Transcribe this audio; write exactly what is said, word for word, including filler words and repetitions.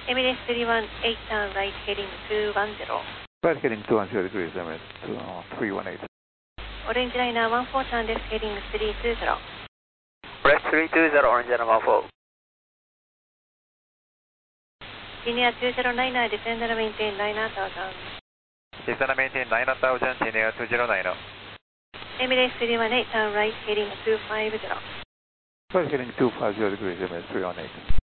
Emirates three one eight, turn right heading two one zero. Right heading two one zero degrees, Emirates three one eight. Orange liner one four, turn left heading three two zero. Left three two zero, orange liner one four. Linear two zero nine nine, descend and maintain nine thousand. Descend and maintain nine thousand, linear two zero nine. Emirates three one eight, turn right heading two five zero. Right heading two five zero degrees, Emirates three one eight.